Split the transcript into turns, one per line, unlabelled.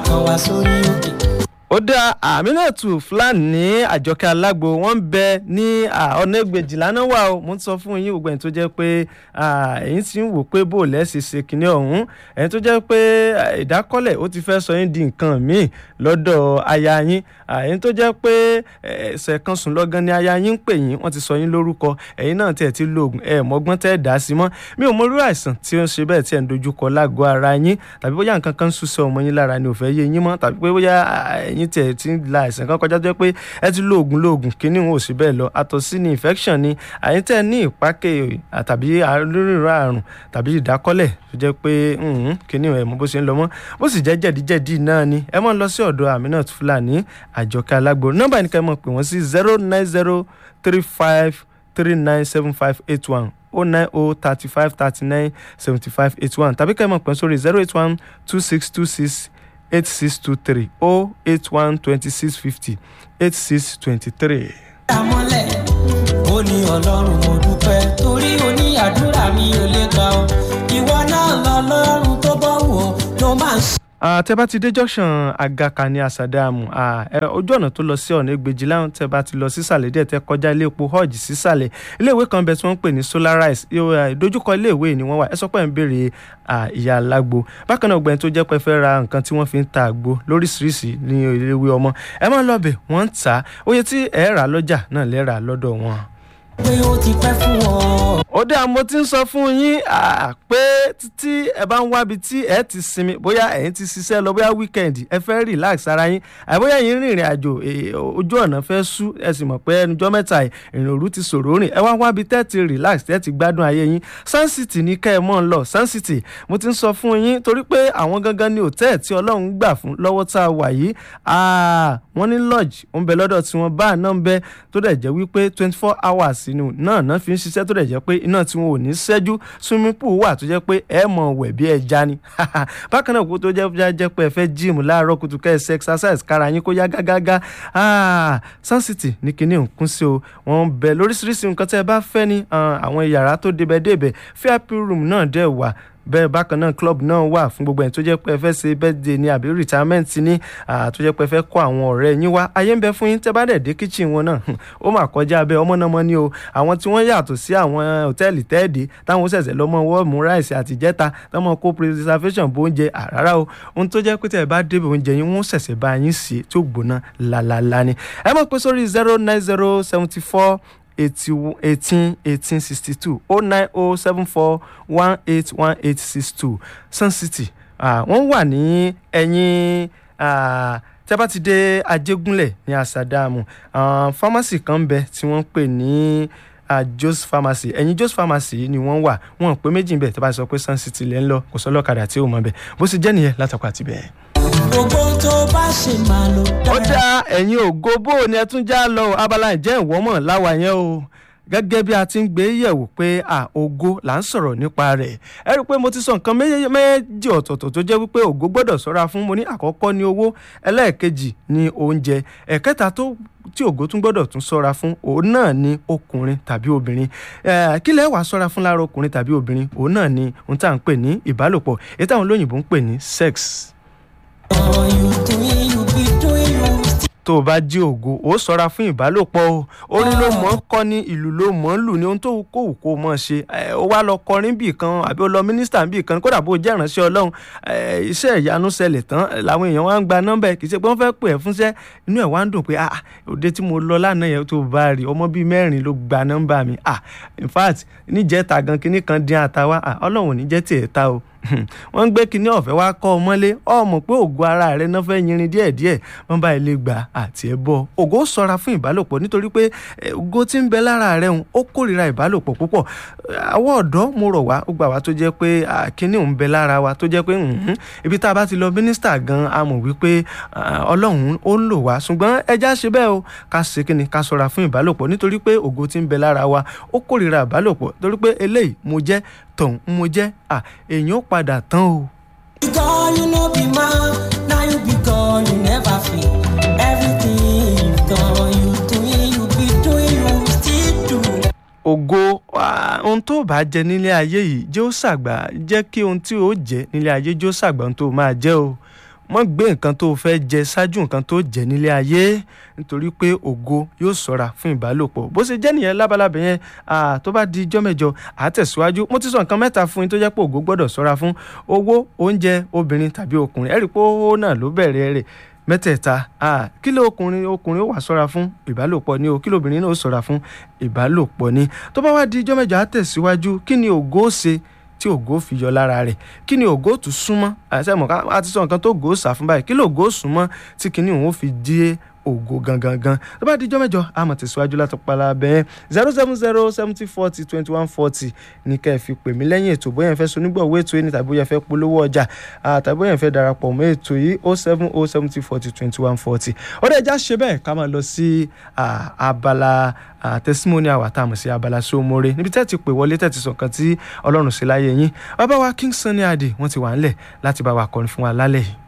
kan wá sórí òkè.
ó dá Aminatu Fúlàní Àjọkẹ́ Alágbo wọ́n ń bẹ ní ọ̀nà Ẹgbẹ̀jìlá náà wà ó. mo ń sọ fún yín gbogbo ẹ̀yin tó jẹ́ pé ẹ̀yin ti ń wò pé bó lẹ́sìn ṣe kinní ọ̀hún, ẹ̀yin tó jẹ́ pé ìdákọ́lẹ̀ ó ti fẹ́ sọ yín di nǹkan míì lọ́dọ̀ aya yín, ẹ̀yin tó jẹ́ pé ẹsẹ̀ kan sùn lọ́gán ni aya yín ń pè yín, wọ́n ti sọ yín lórúkọ, ẹ̀yin náà tiẹ̀ ti lo oògùn mọ́gbọ́n tẹ́ dá sí mọ́. mi ò mọ irú àìsàn tí ó ń ṣe bẹ́ẹ̀ tí ẹ̀ ń dojúkọ lágọ̀ọ́ ara yín, tàbí bóyá nǹkan kan ń súnṣẹ́ ọmọ yín lára ni ò fẹ́ yé yín mọ́, tàbí pé bóyá ẹ̀yin tiẹ̀ ti ń la àìsàn kan kọjá tó jẹ́ pé ẹ ti lo oògùn kíní wọn ò sí bẹ́ẹ̀ lọ, àtọ̀sí ni infection ni, àyín tẹ́ ní ìpákè tàbí onírúurú àrùn tàbí ìdákọ́lẹ̀ tó jẹ́ pé kíní ẹ̀ mọ́ bó ṣe ń lọ mọ́, bó sì jẹ́ jẹ̀díjẹ̀dí náà ni ẹ máa ń lọ sí ọ̀dọ̀ Aminatu Fúlàní Àjọkẹ́ Alágbo. nọ́mbà ní ká ẹ máa pè wọ́n sí 09035397581 09035397581 tàbí ká ẹ máa pè wọ́n sórí 08126268623 08126508623.
àmọ́lẹ̀ ó ní Ọlọ́run mo dúpẹ́ torí oníyàdúrà mi ò lè gbà ọ́ ìwọ náà lọ́lọ́run tó bọ́ wò ló máa ń ṣe.
tẹ́ bá ti dé junction Agaka ní Asadamu, ojú ọ̀nà tó lọ sí ọ̀nà Ẹgbẹ̀jìlá, tẹ́ bá ti lọ sísàlẹ̀ díẹ̀ tẹ́ kọjá ilé epo hajj sísàlẹ̀, iléèwé kan bẹ tí wọ́n ń pè ní Solarize, ìdojúkọ iléèwé ni wọ́n wà. ẹ sọ pé ẹ̀ ń béèrè ìyá Alágbo. bákan náà ọgbẹ́ni tó jẹ́ pé fẹ́ ra nǹkan tí wọ́n fi ń ta àgbo lóríṣiríṣi ní iléèwé ọmọ, ẹ máa lọ bẹ̀, wọ́n ń tà á, oye tí ẹ rà lọ́jà náà lẹ́ rà lọ́dọ̀ wọn.
pé ó ti pẹ́ fún wọn.
ó dá mo ti ń sọ fún yín pé tí ẹ bá ń wábi tí ẹ ti sinmi, bóyá ẹ̀yin ti ṣiṣẹ́ lọ, bóyá wíkẹ́ndì ẹ fẹ́ relax ara yín, àbóyá ẹ̀yin rìnrìn àjò ojú ọ̀nà fẹ́ sú, ẹ sì mọ̀ pé ẹnujọ́ mẹ́ta ìrìn òru ti ṣòro rìn, ẹ wá wábi tẹ́ ti relax tẹ́ ti gbádùn ayé yín. Sun City ní kẹ́ ẹ mọ́ ń lọ. Sun City mo ti ń sọ fún yín torí pé àwọn gangan ní hòtẹ́ẹ̀ tí Ọlọ́run gbà fún lọ́wọ́ tá a wà yìí. wọ́n ní lodge ó ń bẹ lọ́dọ̀ tí wọ́n bá náà ń bẹ tó dẹ̀ jẹ́ wípé 24 hours inú náà fi ń ṣiṣẹ́, tó dẹ̀ jẹ́ pé iná tí wọn ò ní ṣẹ́jú, swimming pool wà tó jẹ́ pé ẹ mọ̀ wẹ̀ bí ẹja ni. bákan náà kó tó jẹ́ pé ẹ fẹ́ gym láàárọ̀ kùtù kẹ́ ẹ ṣe exercise kára yín kó yá gágágá. Sun City ní kinní òkun sí o, wọ́n bẹ lóríṣiríṣi nǹkan tẹ́ ẹ bá fẹ́ ní àwọn yàrá tó débẹ̀débẹ̀, VIP room náà dẹ̀ wà bẹ́ẹ̀. bákan náà club náà wà fún gbogbo ẹni tó jẹ́ pé ẹ fẹ́ ṣe birthday ní àbí retirement ní tó jẹ́ pé ẹ fẹ́ kó àwọn ọ̀rẹ́ yín wá, ayé ń bẹ fún yín. tẹ́ bá dẹ̀ dé kitchen wọn náà ó mà kọjá bẹ́ẹ̀, ọmọ náà mọ́ ni o. àwọn tí wọ́n yàtọ̀ sí àwọn hòtẹ́ẹ̀lì tẹ́ẹ̀dì táwọn ṣẹ̀ṣẹ̀ lọ́mọ wọ́ọ̀mù ráìsì àti jẹ́ta táwọn kó preservation bó oúnjẹ rárá o. ohun tó jẹ́ pé tẹ́ ẹ bá débẹ̀ oúnjẹ yín wọ́n ṣẹ̀ṣẹ̀ bá yín sí tó gbóná lálálá ni. ẹ mọ̀ pé sórí 09074 1862 09074181862 Sun City. wọ́n wà ní ẹ̀yìn tí a bá ti dé Ajégúnlẹ̀ ní Asadamu. pharmacy kan bẹ tí wọ́n pè ní Jos Pharmacy, ẹ̀yìn Jos Pharmacy ni wọ́n wà. wọ́n pé méjì ń bẹ tí a bá sọ pé Sun City lẹ́ ń lọ, kò sọ́lọ́kadà tí ó mọ̀ bẹ́ẹ̀. bó sì jẹ́ nìyẹn látàkọ́ àti bẹ́ẹ̀.
gbogbo tó bá ṣe máa lò dára.
ó dá ẹ̀yin ògo bó ni ẹ tún já lọ abala ìjẹ́ ìwọ́mọ̀ láwa yẹn o. gẹ́gẹ́ bí a ti ń gbé yẹ̀wò pé ògo là ń sọ̀rọ̀ nípa rẹ̀. ẹ rí i pé mo ti sọ nǹkan méjì ọ̀tọ̀ọ̀tọ̀ tó jẹ́ wípé ògo gbọ́dọ̀ ṣọ́ra fún. mo ní àkọ́kọ́ ní owó, ẹlẹ́ẹ̀kejì ní oúnjẹ, ẹ̀kẹta tí ògo tún gbọ́dọ̀ tún ṣọ́ra fún òun náà ni ọkùnrin tàbí obìnrin. kí lẹ wàá ṣọ́ra fún lára ọkùnrin tàbí obìnrin? òun náà ni ohun tá à ń pè ní ìbálòpọ̀, èyí táwọn olóyìnbó ń pè ní sex. tó o bá jí ògo ó ṣọ́ra fún ìbálòpọ̀ o. orin ló mọ̀ ń kọ́ ní, ìlú ló mọ̀ ń lù ní, ohun tó kò wù kó mọ̀ ṣe. ó wá lọ kọrin bì kan àbí ó lọ mínísítà bì kan, kódà bó jẹ́ ìránṣẹ́ Ọlọ́run, iṣẹ́ ìyanu ṣẹlẹ̀ tán làwọn èèyàn wá ń gba nọ́mbà ẹ̀, kì í ṣe pé wọ́n fẹ́ pè ẹ́ fúnṣẹ́. inú ẹ̀ wá ń dùn pé òde tí mo lọ lánàá yẹn tó bá rí ọmọ bíi 4 ló gba nọ́mbà mi. in fact níjẹta gan kinní kan dín àtàwá, Ọlọ́run ò ní jẹ́ tiẹ̀ ta o. wọ́n ń gbé kinní ọ̀fẹ́ wá kọ́ ọ mọ́lé, ọmọ pé ògo ara rẹ̀ náà fẹ́ yinrin díẹ̀díẹ̀, wọ́n bá ilé gbà àti ẹ̀ bọ́. ògo ṣọ́ra fún ìbálòpọ̀ nítorí pé ògo tí ń bẹ lára rẹ̀ ó kórìíra ìbálòpọ̀ púpọ̀. àwọn ọ̀dọ́ mo rọ̀ wá, ó gbà wá tó jẹ́ pé kinní ń bẹ lára wa tó jẹ́ pé ibi tá a bá ti lọ mínísítà gan a mọ̀ wípé Ọlọ́run ó ń lò wá, ṣùgbọ́n ẹja ṣe bẹ́ẹ̀ o, ká ṣe kíni, ká ṣọ́ra fún ìbálòpọ̀ nítorí pé ògo tí ń bẹ lára wa ó kórìíra ìbálòpọ̀ torí pé eléyìí mo jẹ́ tọ̀hún mo jẹ́ èèyàn ó padà tán o.
Because you no be man, now you be God, you never fail. Everything you've done, you doing, you still do.
ògo ohun tó bá jẹ nílé ayé yìí jẹ́ ó ṣàgbà, jẹ́ kí ohun tí ó jẹ nílé ayé jẹ́ ó ṣàgbà ohun tó máa jẹ́ o. mọ́ gbé nǹkan tó fẹ́ jẹ ṣáájú nǹkan tó jẹ nílé ayé nítorí pé ògo yóò ṣọ́ra fún ìbálòpọ̀ bó ṣe jẹ́ nìyẹn lábalábẹ́ yẹn tó bá di ijọ́ mẹ́jọ àtẹ̀síwájú mo ti sọ nǹkan mẹ́ta fún yín tó jẹ́ pé ògo gbọ́dọ̀ ṣọ́ra fún owó oúnjẹ obìnrin tàbí ọkùnrin ẹ̀rí pé ó náà ló bẹ̀rẹ̀ rẹ̀ mẹ́tẹ̀ẹ̀ta kí ló ọkùnrin ó wà ṣọ́ra fún ìbálòpọ̀ ni o kí lóbìnrin náà ó ṣọ́ra fún ìbálòpọ̀ ni tó bá wá di ijọ́ mẹ́jọ àtẹ̀síwájú kí ni ògo ṣe tí ògo fi yọ lára rẹ̀ kí ni ògo tún súnmọ́ àṣẹmọ̀ ká ti sọ nǹkan tó ògo sà fún báyìí kí ló ògo súnmọ́ tí kinní òun ó fi di ògo gangan tó bá dijọ́ mẹ́jọ a máa tẹ̀síwájú láti pala bẹ́ẹ̀ 07070702140 ní ká ẹ fi pè mí lẹ́yìn ètò bóyá ẹ fẹ́ so nígbọ̀wọ́ ètò yìí tàbí bóyá ẹ fẹ́ polówó ọjà tàbí bóyá ẹ fẹ́ darapọ̀ mọ́ ètò yìí 07070402140 ọ̀rẹ́ ẹja ṣe bẹ́ẹ̀ ká máa lọ sí abala testimony àwa tá a mọ̀ sí abala sómore níbi tẹ́ ti pè wọlé tẹ́ ti sọ nǹkan tí Ọlọ́run ṣe láyé yín bàbá wa King Sunny Adé wọ́n ti wà ńlẹ̀ láti bá wa kọrin fún wa lálẹ́ yìí.